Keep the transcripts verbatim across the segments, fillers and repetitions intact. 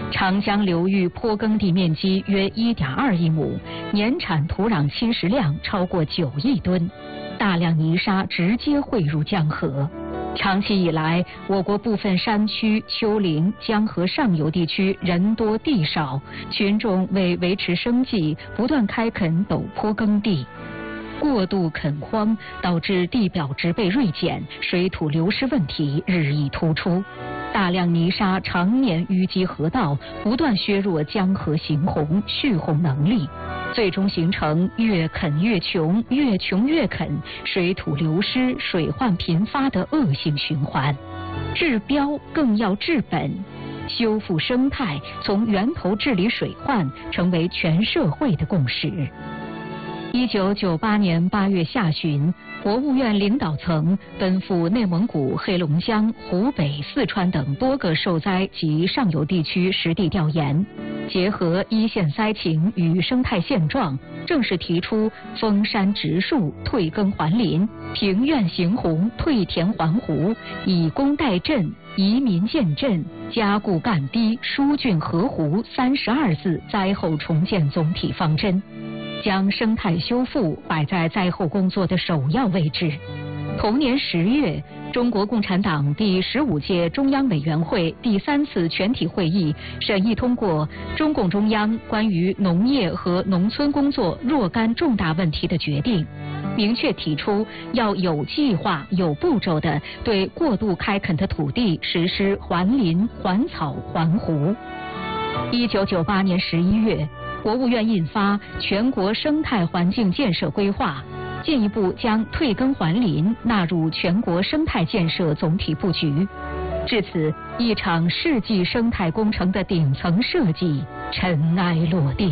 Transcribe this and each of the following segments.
长江流域坡耕地面积约 一点二亿亩，年产土壤侵蚀量超过九亿吨，大量泥沙直接汇入江河。长期以来，我国部分山区、丘陵、江河上游地区人多地少，群众为维持生计，不断开垦陡坡耕地。过度垦荒导致地表植被锐减，水土流失问题日益突出。大量泥沙常年淤积河道，不断削弱江河行洪、蓄洪能力，最终形成越垦越穷、越穷越垦、水土流失、水患频发的恶性循环。治标更要治本，修复生态，从源头治理水患，成为全社会的共识。一九九八年八月下旬，国务院领导层奔赴内蒙古、黑龙江、湖北、四川等多个受灾及上游地区实地调研，结合一线灾情与生态现状，正式提出封山植树、退耕还林、平原行洪、退田还湖、以工代赈、移民建镇、加固干堤、疏浚河湖三十二字灾后重建总体方针，将生态修复摆在灾后工作的首要位置。同年十月，中国共产党第十五届中央委员会第三次全体会议审议通过中共中央关于农业和农村工作若干重大问题的决定，明确提出要有计划、有步骤地对过度开垦的土地实施还林、还草、还湖。一九九八年十一月，国务院印发《全国生态环境建设规划》，进一步将退耕还林纳入全国生态建设总体布局。至此，一场世纪生态工程的顶层设计尘埃落地。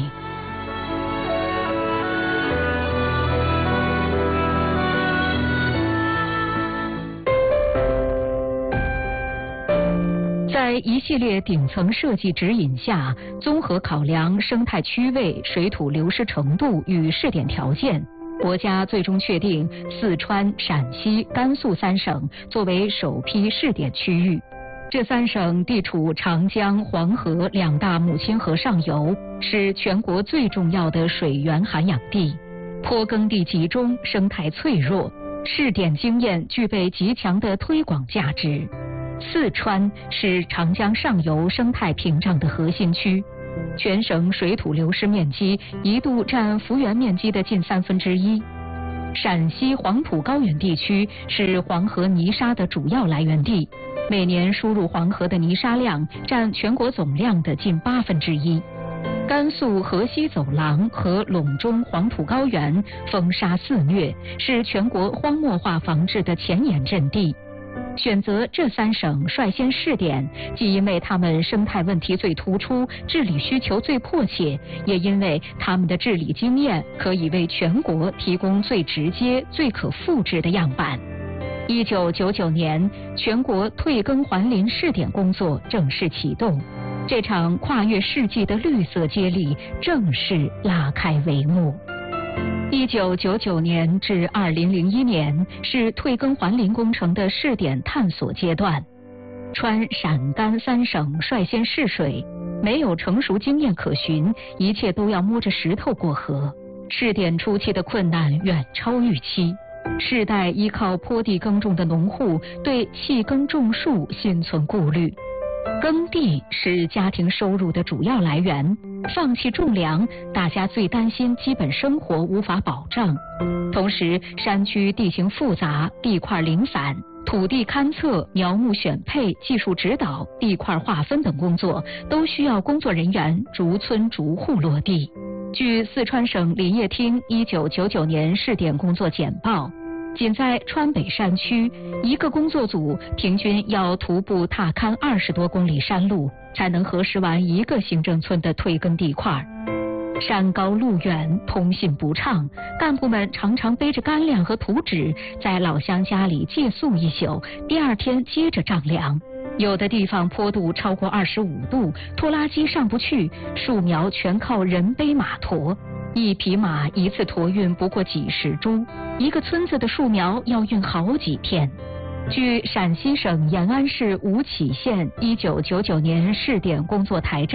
在一系列顶层设计指引下，综合考量生态区位、水土流失程度与试点条件，国家最终确定四川、陕西、甘肃三省作为首批试点区域。这三省地处长江、黄河两大母亲河上游，是全国最重要的水源涵养地，坡耕地集中，生态脆弱，试点经验具备极强的推广价值。四川是长江上游生态屏障的核心区，全省水土流失面积一度占幅员面积的近三分之一。陕西黄土高原地区是黄河泥沙的主要来源地，每年输入黄河的泥沙量占全国总量的近八分之一。甘肃河西走廊和陇中黄土高原风沙肆虐，是全国荒漠化防治的前沿阵地。选择这三省率先试点，既因为他们生态问题最突出，治理需求最迫切，也因为他们的治理经验可以为全国提供最直接、最可复制的样板。一九九九年，全国退耕还林试点工作正式启动，这场跨越世纪的绿色接力正式拉开帷幕。一九九九年至二零零一年是退耕还林工程的试点探索阶段，川、陕、甘三省率先试水，没有成熟经验可循，一切都要摸着石头过河。试点初期的困难远超预期，世代依靠坡地耕种的农户对弃耕种树心存顾虑。耕地是家庭收入的主要来源，放弃种粮，大家最担心基本生活无法保障。同时，山区地形复杂，地块零散，土地勘测、苗木选配、技术指导、地块划分等工作都需要工作人员逐村逐户落地。据四川省林业厅一九九九年试点工作简报，仅在川北山区，一个工作组平均要徒步踏勘二十多公里山路，才能核实完一个行政村的退耕地块。山高路远，通信不畅，干部们常常背着干粮和土纸，在老乡家里借宿一宿，第二天接着丈量。有的地方坡度超过二十五度，拖拉机上不去，树苗全靠人背马驮。一匹马一次驮运不过几十株，一个村子的树苗要运好几天。据陕西省延安市吴起县一九九九年试点工作台账